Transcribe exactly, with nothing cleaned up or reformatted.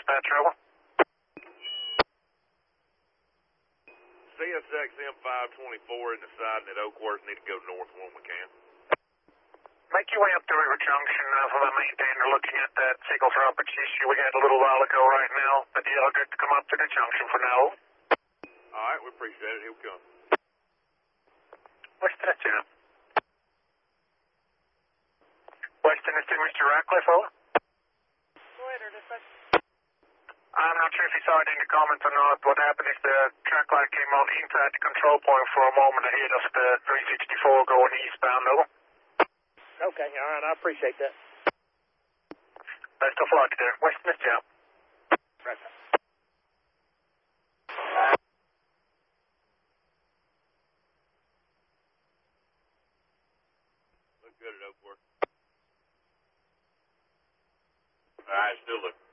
dispatch, over. C S X M five twenty-four in the side at Oakworth. Need to go north when we can. Make your way up to River Junction uh, for the maintainer looking at that signal droppage issue we had a little while ago right now. But you'll get to come up to the junction for now. All right, we appreciate it. Here we come. Western is Jim. Western is to Mister Ratcliffe, over. Go ahead, or dispatch. I'm not sure if you saw it in the comments or not. What happened is the track light came on inside the control point for a moment ahead of the three sixty-four going eastbound, over. Okay, all right, I appreciate that. Best of luck there. Western is Jim. Right. Look good at Oakworth. All right, still look.